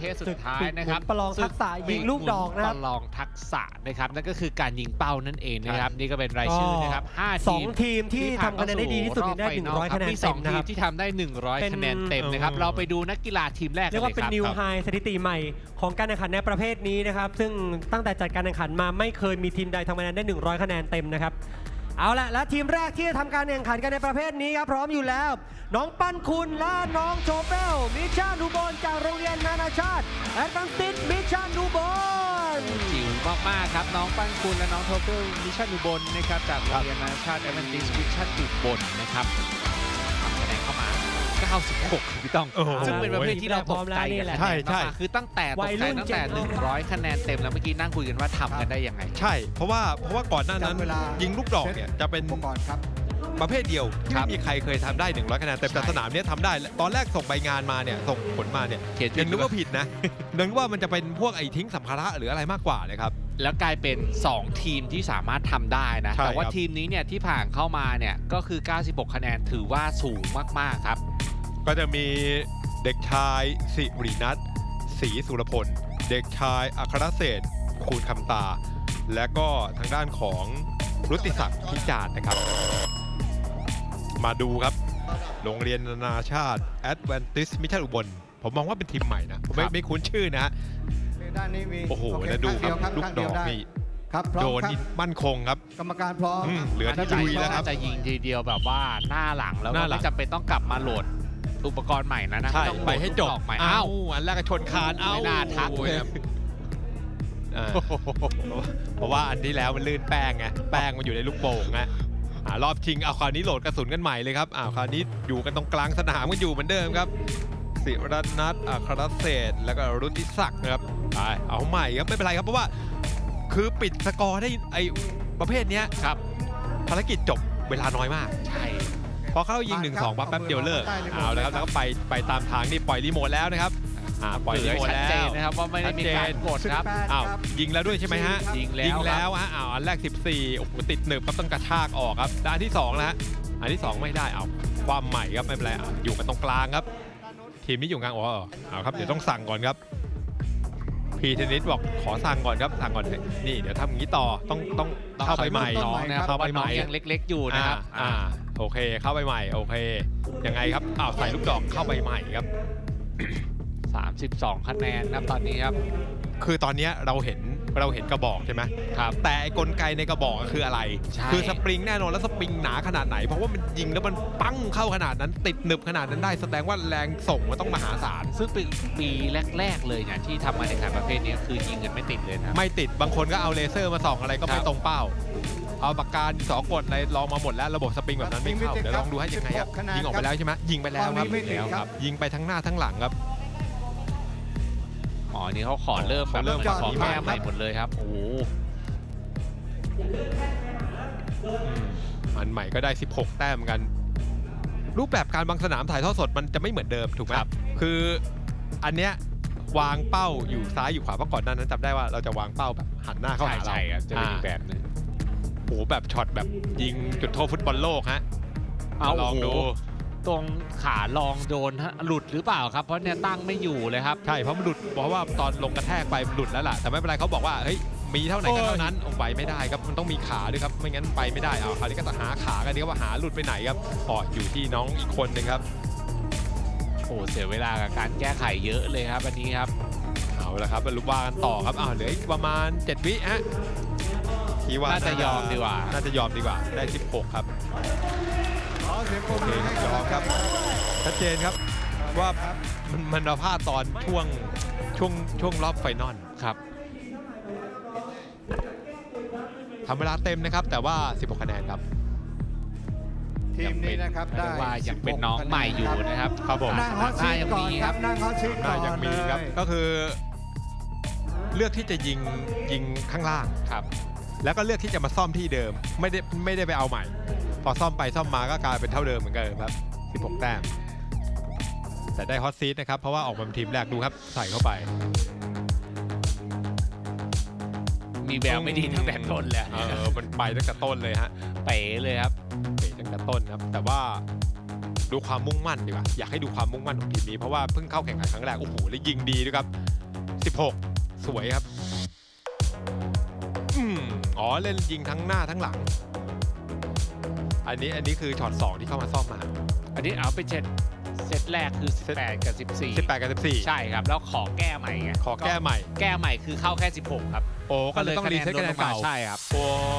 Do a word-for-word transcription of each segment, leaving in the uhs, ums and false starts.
ภทสุดท้ายนะครับประลองทักษะยิงลูกดอกนะครับประลองทักษะนะครับนั่นก็คือการยิงเป้านั่นเองนะครับนี่ก็เป็นรายชื่อนะครับห้าทีมสองทีมที่ทำคะแนนได้ดีที่สุดได้หนึ่งร้อยคะแนนมีสองทีมที่ทำได้หนึ่งร้อยคะแนนเต็มนะครับเราไปดูนักกีฬาทีมแรกกันเลยครับเรียกว่าเป็นนิวไฮสถิติใหม่ของการแข่งขันในประเภทนี้นะครับซึ่งตั้งแต่จัดการแข่งขันมาไม่เคยมีทีมใดทำคะแนนได้หนึ่งร้อยคะแนนเต็มนะครับเอาละและทีมแรกที่จะทำการแข่งขันกันในประเภทนี้ครับพร้อมอยู่แล้วน้องปั้นคุณและน้องโชเปลมิชานูบอนจากโรงเรียนนานาชาติแอดวันติสมิชานูบอนจิ๋วมากๆครับน้องปั้นคุณและน้องโชเปลมิชานูบอนนะครับจากโรงเรียนนานาชาติแอดวันติสมิชานูบอนนะครับทำคะแนนเข้ามาเก้าสิบหกพี่ต้องซึ่งเป็นประเภทที่เราตกใจกันใช่ใช่คือตั้งแต่ตกใจตั้งแต่หนึ่งร้อยคะแนนเต็มแล้วเมื่อกี้นั่งคุยกันว่าทำกันได้ยังไงใช่เพราะว่าเพราะว่าก่อนหน้านั้นยิงลูกดอกเนี่ยจะเป็นประเภทเดียวที่ไม่มีใครเคยทำได้หนึ่งร้อยคะแนนเต็มแต่สนามนี้ทำได้ตอนแรกส่งใบงานมาเนี่ยส่งผลมาเนี่ยยังนึกว่าผิดนะนึกว่ามันจะเป็นพวกไอ้ทิ้งสัมภาระหรืออะไรมากกว่าเลยครับแล้วกลายเป็นสองทีมที่สามารถทำได้นะแต่ว่าทีมนี้เนี่ยที่ผ่านเข้ามาเนี่ยก็คือเก้าสิบหกคะแนนถือว่าสูงมากๆครับก็จะมีเด็กชายสิรินัทศรีสุรพลเด็กชายอัครเศรษฐ์คูณคำตาและก็ทางด้านของรุติศักดิ์พิจารณ์นะครับมาดูครับโรงเรียนนานาชาติแอดแวนติสมิชาอุบลผมมองว่าเป็นทีมใหม่นะผมไม่ไม่คุ้นชื่อนะฮะโอ้โหแล้วดูครับลูกดอกนี่โดนมั่นคงครับกรรมการพร้อมเหลือที่ลุยแล้วครับจะยิงทีเดียวแบบว่าหน้าหลังแล้วไม่จำเป็นต้องกลับมาโหลดอุปกรณ์ใหม่นะนะต้องไปให้จบใหม่อ้าวอันแรกชนคานอ้าวไม่น่าทักเลยเพราะว่าอันที่แล้วมันลื่นแป้งไงแป้งมันอยู่ในลูกโป่งนะรอบชิงเอาคราวนี้โหลดกระสุนกันใหม่เลยครับอ้าวคราวนี้อยู่กันตรงกลางสนามกันอยู่เหมือนเดิมครับศิรนัทอัครเศรษฐ์แล้วก็รุติศักดิ์นะครับไปเอาใหม่ครับไม่เป็นไรครับเพราะว่าคือปิดสกอร์ได้ไอประเภทนี้ครับภารกิจจบเวลาน้อยมากใช่พอเข้ายิง หนึ่งสอง ปั๊บแป๊บเดียวเลิกเอาแล้วครับแล้วก็ไปไปตามทางนี่ปล่อยรีโมทแล้วนะครับอ่าปล่อยรีโมทแล้วนะครับว่าไม่ได้มีการกดครับอ้าวยิงแล้วด้วยใช่ไหมฮะยิงแล้วยิงแล้วฮะอ้าวอันแรกสิบสี่โอ้โหติดหนึบครับต้องกระชากออกครับอันที่สองแล้วฮะอันที่สองไม่ได้เอาความใหม่ครับไม่เป็นไรอยู่กันตรงกลางครับทีมนี้อยู่กลางอ๋อเอาครับเดี๋ยวต้องสั่งก่อนครับพีเทนนิสบอกขอสั่งก่อนครับสั่งก่อนนี่เดี๋ยวทำอย่างนี้ต่อต้องต้องเข้าไปใหม่น้องนะครับเข้าไปใหม่ยังเล็กๆอยู่นะครับอ่าโอเคเข้าไปใหม่โอเคยังไงครับอ้าวใส่ลูกดอกเข้าไปใหม่ครับสามสิบสองคะแนนครับตอนนี้ครับคือตอนนี้เราเห็นเราเห็นกระบอกใช่ไหมครับแต่กลไกในกระบอกคืออะไรคือสปริงแน่นอนแล้วสปริงหนาขนาดไหนเพราะว่ามันยิงแล้วมันปั้งเข้าขนาดนั้นติดหนึบขนาดนั้นได้แสดงว่าแรงส่งมันต้องมหาศาลซึ่งเป็นปีแรกๆเลยเนี่ยที่ทำมาในการประเภทนี้คือยิงกันไม่ติดเลยนะไม่ติดบางคนก็เอาเลเซอร์มาส่องอะไรก็ไม่ตรงเป้าเอาปากกาดินสอกดอะไรลองมาหมดแล้วระบบสปริงแบบนั้นไม่เข้าเดี๋ยวลองดูให้ยังไงครับยิงออกไปแล้วใช่ไหมยิงไปแล้วครับยิงไปทั้งหน้าทั้งหลังครับอ๋อนี่เขาขอเริ่มเขาเริ่มขอแก้ใหม่หมดเลยครับโอ้โหอันใหม่ก็ได้สิบหกแต้มกันรูปแบบการบังสนามถ่ายทอดสดมันจะไม่เหมือนเดิมถูกไหมครับคืออันเนี้ยวางเป้าอยู่ซ้ายอยู่ขวาเพราะก่อนหน้านั้นจำได้ว่าเราจะวางเป้าแบบหันหน้าเข้าหาเราใช่ครับจะเป็นแบบนึงโอ้โหแบบช็อตแบบยิงจุดโทษฟุตบอลโลกฮะเอาลองดูตรงขาลองโดนหลุดหรือเปล่าครับเพราะเนี่ยตั้งไม่อยู่เลยครับใช่เพราะมันหลุดเพราะว่าตอนลงกระแทกไปหลุดแล้วล่ะแต่ไม่เป็นไรเขาบอกว่าเฮ้ยมีเท่าไหร่ก็เท่านั้นลงไปไม่ได้ครับมันต้องมีขาด้วยครับไม่งั้นไปไม่ได้เอาคราวนี้ก็จะหาขากันดีว่าหาหลุดไปไหนครับอ๋ออยู่ที่น้องอีกคนหนึ่งครับโอ้เสียเวลากับการแก้ไขเยอะเลยครับอันนี้ครับเอาละครับรู้ว่ากันต่อครับอ้าวเหลืออีกประมาณเจ็ดวิฮะคิดว่าน่าจะยอมดีกว่าน่าจะยอมดีกว่าได้สิบหกครับโอเคยอมครับชัดเจนครับว่ามันมันเราพลาดตอนช่วงช่วงช่วงรอบไฟนอลครับทำเวลาเต็มนะครับแต่ว่าสิบหกคะแนนครับทีมนี้นะครับได้ว่ายังเป็นน้องใหม่อยู่นะครับครับผมนั่งฮอตซีทก่อนครับนั่งฮอตซีทก่อนยังมีครับก็คือเลือกที่จะยิงยิงข้างล่างครับแล้วก็เลือกที่จะมาซ่อมที่เดิมไม่ได้ไม่ได้ไปเอาใหม่พอซ่อมไปซ่อมมาก็กลายเป็นเท่าเดิมเหมือนกันครับสิบหกแต้มแต่ได้ฮอตซีทนะครับเพราะว่าออกมาเป็นทีมแรกดูครับใส่เข้าไปมีแววไม่ดีตั้งแต่ต้นเลยเออมันไปตั้งแต่ต้นเลยฮะเป๋เลยครับเป๋ตั้งแต่ต้นครับแต่ว่าดูความมุ่งมั่นดีกว่าอยากให้ดูความมุ่งมั่นของทีมนี้เพราะว่าเพิ่งเข้าแข่งขันครั้งแรกโอ้โหแล้วยิงดีด้วยครับสิบหกสวยครับอืมอ๋อเล่นยิงทั้งหน้าทั้งหลังอันนี้อันนี้คือช็อตสองที่เข้ามาซ่อมมาอันนี้เอาเป็นเซตเซตแรกคือสิบแปดกับสิบสี่สิบแปดกับสิบสี่ใช่ครับแล้วขอแก้ใหม่ไงขอแก้ใหม่แก้ใหม่คือเข้าแค่สิบหกครับโอ้ก็เลยต้องรีเซ็ตคะแนนเก่าใช่ครับโอ้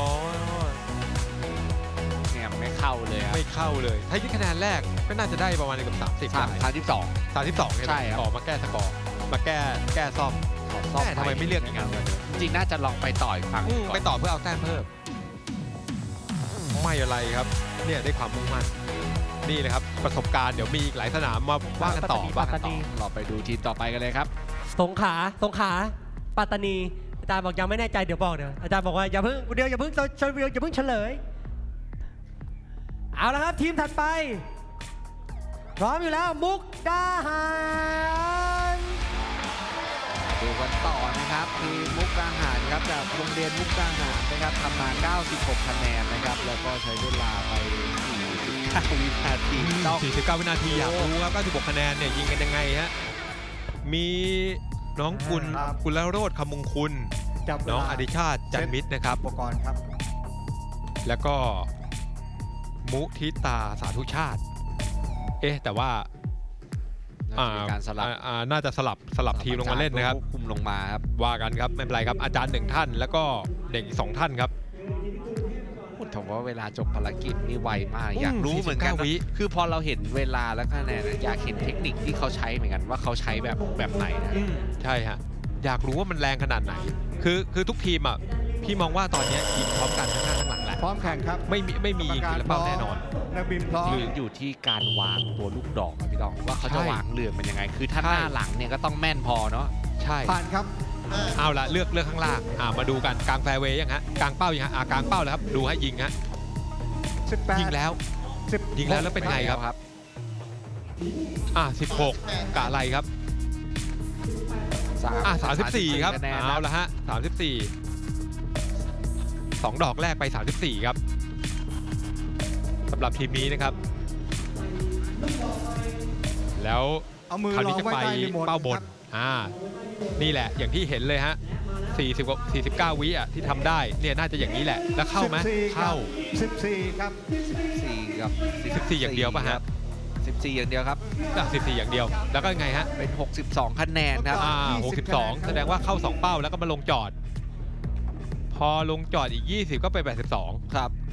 เนี่ยไม่เข้าเลยครับไม่เข้าเลยถ้ายึดคะแนนแรกก็น่าจะได้ประมาณเกือบสามสิบสามสามสิบสองสามสิบสองใช่ครับต่อมาแก้สกอร์มาแก้แก้ซ่อมซ่อแม่ทำไมไม่เลือกอย่างนั้นจริงๆน่าจะลองไปต่ออีกครั้งอืมก่อนไปต่อเพื่อเอาแต้มเพิ่มไม่อะไรครับเนี่ยได้ความมุ่งมั่นนี่เลยครับประสบการณ์เดี๋ยวมีอีกหลายสนามมาว่ากันต่อปัว่าตกัตานต่นีอเราไปดูทีมต่อไปกันเลยครับสงขลาสงขลาปัตตานีอาจารย์บอกยังไม่แน่ใจเดี๋ยวบอกเดี๋ยวอาจารย์บอกว่าอย่าเพิ่งเดี๋ยวอย่าเพิ่งเฉลยอย่าเพิ่งเฉลยเอาละครับทีมถัดไปพร้อมอยู่แล้วมุกดาหารดูกันต่อนะครับทีมมุกดาหารครับจากโรงเรียนมุกดาหารนะครับทำมาเก้าสิบหกคะแนนนะครับแล้วก็ใช้เวลาไปสี่สิบห้าวินาทีต้องสี่สิบเก้าวินาทีอยากรู้ครับเก้าสิบหกคะแนนเนี่ยยิงกันยังไงฮะมีน้องกุลครับกุลโรจน์คำมงคุณจับเวลาน้องอดิชาติจันมิตรนะครับอุปกรณ์ครับแล้วก็มุทิตาสาธุชาติ เอ๊ะแต่ว่าน่าจะมีการสลับอ่อ่าน่าจะสลับสลับทีมลงมาเล่นนะครับคุมลงมาครับว่ากันครับไม่เป็นไรครับอาจารย์หนึ่งท่าน แล้วก็เด็กอีกสองท่านครับพูดถึงว่าเวลาจบภารกิจนี่ไวมากอืมอยากรู้เหมือนกันสี่สิบเก้าวินะคือพอเราเห็นเวลาแล้วคะแนนนะอยากเห็นเทคนิคที่เขาใช้เหมือนกันว่าเขาใช้แบบแบบไหนนะใช่ฮะอยากรู้ว่ามันแรงขนาดไหน คือคือทุกทีมอ่ะพี่มองว่าตอนนี้ยิงพร้อมกันทั้งหน้าทั้งหลังแหละพร้อมแข่งครับไม่มีไม่มียิงทีละเป้าแน่นอนนักบินพร้อมหรืออยู่ที่การวางตัวลูกดอกอะพี่ต้องว่าเขาจะใช่วางเรือมันยังไง คือถ้าใช่หน้าหลังเนี่ยก็ต้องแม่นพอเนาะใช่ผ่านครับเอาละเลือกเลือกข้างล่างอ่ามาดูกันกลางแฟร์เวย์ยังฮะกลางเป้ายังฮะอ่ากลางเป้าแล้วครับดูให้ยิงฮะสิบแปดยิงแล้วสิบยิงแล้วแล้วเป็นไงครับครับอ่าสิบหกกะอะไรครับอ่าสามสิบสี่ครับคะแนนเอาละฮะสามสิบสี่สองดอกแรกไปสามสิบสี่ครับสำหรับทีมนี้นะครับ แล้วเอามือคราวรนี้องจะไว้ไปใต้รีโมทเป้าบนครับอ่านี่แหละอย่างที่เห็นเลยฮะสี่สิบกว่าสี่สิบเก้าวิอ่ะที่ทำได้เนี่ยน่าจะอย่างนี้แหละแล้วเข้าไหมสิบสี่ครับเข้าสิบสี่ครับสี่กับสิบสี่อย่างเดียวป่ะฮะสิบสี่อย่างเดียวครับอ่ะสิบสี่อย่างเดียวแล้วก็ไงฮะเป็นหกสิบสองคะแนนครับอ่าหกสิบสองแสดงว่าเข้าสองเป้าแล้วก็มาลงจอด พอลงจอดอีกยี่สิบก็ไปแปดสิบสองครับ